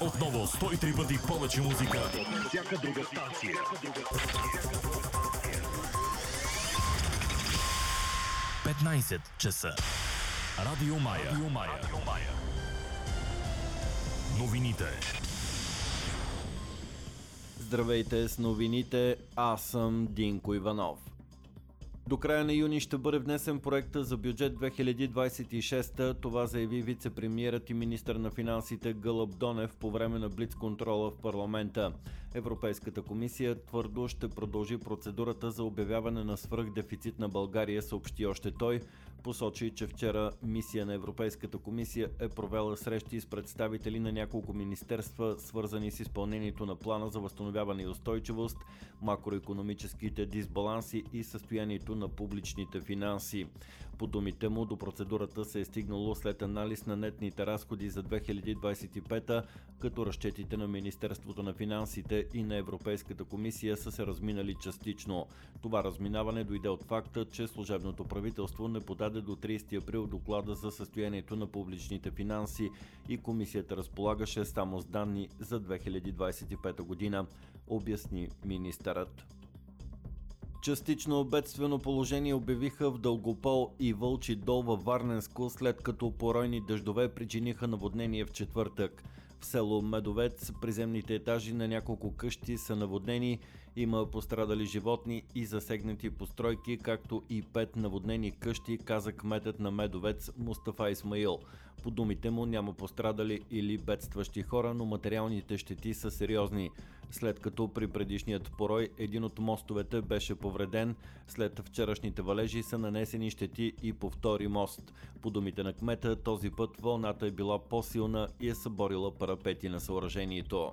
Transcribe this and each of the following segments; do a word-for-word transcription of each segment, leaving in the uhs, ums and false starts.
Отново сто и три пъти повече музика от всяка друга станция. петнайсет часа. Радио Мая. Радио Мая. Радио Мая. Новините. Здравейте с новините, аз съм Динко Иванов. До края на юни ще бъде внесен проекта за бюджет две хиляди двайсет и шеста. Това заяви вице-премиерът и министър на финансите Гълъб Донев по време на блиц-контрола в парламента. Европейската комисия твърдо ще продължи процедурата за обявяване на свръхдефицит на България, съобщи още той. Посочи, че вчера мисия на Европейската комисия е провела срещи с представители на няколко министерства, свързани с изпълнението на плана за възстановяване и устойчивост, макроекономическите дисбаланси и състоянието на публичните финанси. По думите му, до процедурата се е стигнало след анализ на нетните разходи за две хиляди двайсет и пета, като разчетите на Министерството на финансите и на Европейската комисия са се разминали частично. Това разминаване дойде от факта, че служебното правителство не подаде до трийсети април доклада за състоянието на публичните финанси и комисията разполагаше само с данни за две хиляди двайсет и пета година, обясни министърът. Частично бедствено положение обявиха в Дългопол и Вълчи дол във Варненско, след като поройни дъждове причиниха наводнение в четвъртък. В село Медовец приземните етажи на няколко къщи са наводнени, има пострадали животни и засегнати постройки, както и пет наводнени къщи, каза кметът на Медовец Мустафа Исмаил. По думите му няма пострадали или бедстващи хора, но материалните щети са сериозни. След като при предишният порой един от мостовете беше повреден, след вчерашните валежи са нанесени щети и по втори мост. По думите на кмета, този път вълната е била по-силна и е съборила парапети на съоръжението.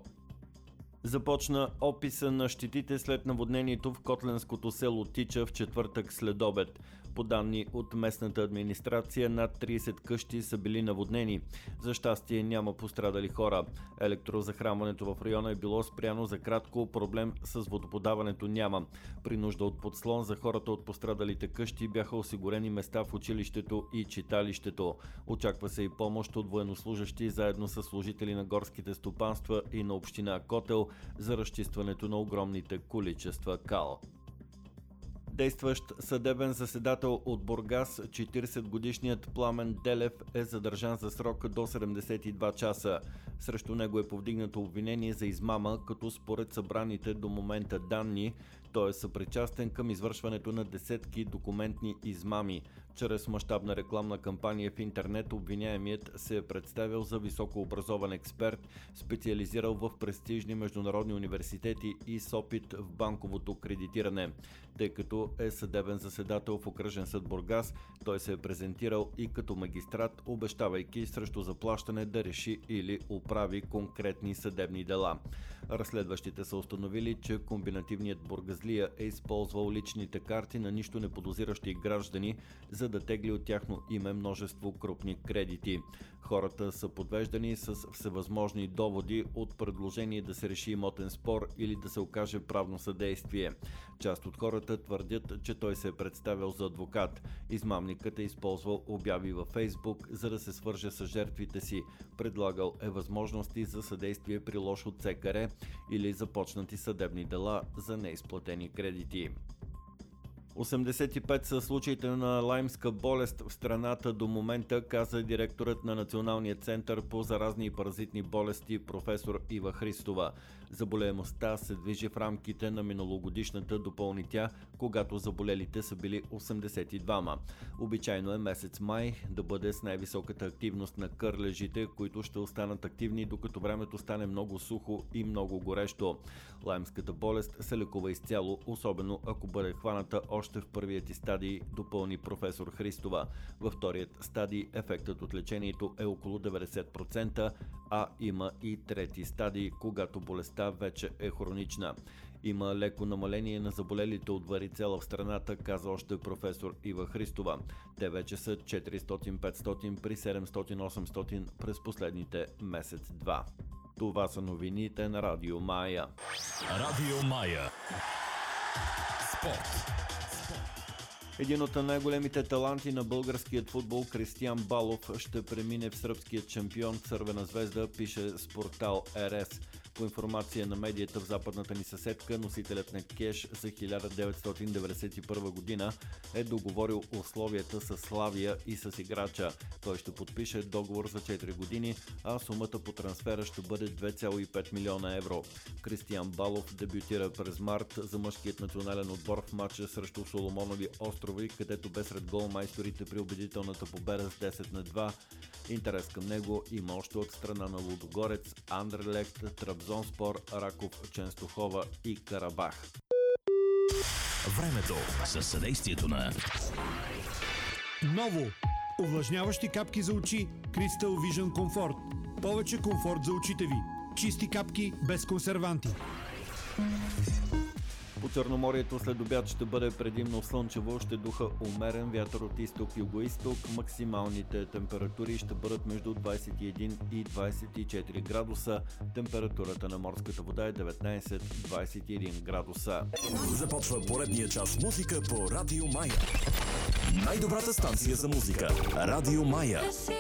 Започна описа на щетите след наводнението в котленското село Тича в четвъртък след обед. По данни от местната администрация, над трийсет къщи са били наводнени. За щастие няма пострадали хора. Електрозахранването в района е било спряно за кратко, проблем с водоподаването няма. При нужда от подслон за хората от пострадалите къщи бяха осигурени места в училището и читалището. Очаква се и помощ от военнослужащи заедно с служители на горските стопанства и на община Котел за разчистването на огромните количества кал. Действащ съдебен заседател от Бургас, четирийсетгодишният Пламен Делев е задържан за срок до седемдесет и два часа. Срещу него е повдигнато обвинение за измама, като според събраните до момента данни, той е съпричастен към извършването на десетки документни измами. Чрез мащабна рекламна кампания в интернет обвиняемият се е представил за високообразован експерт, специализирал в престижни международни университети и с опит в банковото кредитиране. Тъй като е съдебен заседател в окръжен съд Бургас, той се е презентирал и като магистрат, обещавайки срещу заплащане да реши или оправи конкретни съдебни дела. Разследващите са установили, че комбинативният бургазлия е използвал личните карти на нищо неподозиращи граждани, за да тегли от тяхно име множество крупни кредити. Хората са подвеждани с всевъзможни доводи, от предложение да се реши имотен спор или да се окаже правно съдействие. Част от хората твърдят, че той се е представил за адвокат. Измамникът е използвал обяви във Фейсбук, за да се свърже с жертвите си. Предлагал е възможности за съдействие при лошо ЦКР или започнати съдебни дела за неизплатени кредити. осемдесет и пет са случаите на лаймска болест в страната до момента, каза директорът на Националния център по заразни и паразитни болести професор Ива Христова. Заболеемостта се движи в рамките на миналогодишната, допълни тя, когато заболелите са били осемдесет и двама. Обичайно е месец май да бъде с най-високата активност на кърлежите, които ще останат активни, докато времето стане много сухо и много горещо. Лаймската болест се лекува изцяло, особено ако бъде хваната още в първият ти стадий, допълни професор Христова. Във вторият стадий ефектът от лечението е около деветдесет процента, а има и трети стадий, когато болестта вече е хронична. Има леко намаление на заболелите от варицела в страната, каза още професор Ива Христова. Те вече са четиристотин-петстотин при седемстотин-осемстотин през последните месец-два. Това са новините на Радио Мая. Радио Мая. Спорт. Един от най-големите таланти на българският футбол, Кристиян Балов, ще премине в сръбският шампион Цървена звезда, пише с портал Р С. По информация на медията в западната ни съседка, носителят на кеш за хиляда деветстотин деветдесет и първа година е договорил условията с Славия и с играча. Той ще подпише договор за четири години, а сумата по трансфера ще бъде две цяло и пет милиона евро. Кристиян Балов дебютира през март за мъжкият национален отбор в матча срещу Соломонови острови, където бе сред голмайсторите при убедителната победа с десет на два. Интерес към него има още от страна на Лудогорец, Андерлехт, Трабзонспор, Раков, Ченстохова и Карабах. Времето със съдействието на Ново! Увлажняващи капки за очи Crystal Vision Comfort. Повече комфорт за очите ви. Чисти капки без консерванти. По Черноморието след обяд ще бъде предимно слънчево, ще духа умерен вятър от изток-югоизток. Максималните температури ще бъдат между двадесет и един и двадесет и четири градуса. Температурата на морската вода е деветнадесет до двадесет и един градуса. Започва поредния час музика по Радио Мая. Най-добрата станция за музика. Радио Мая.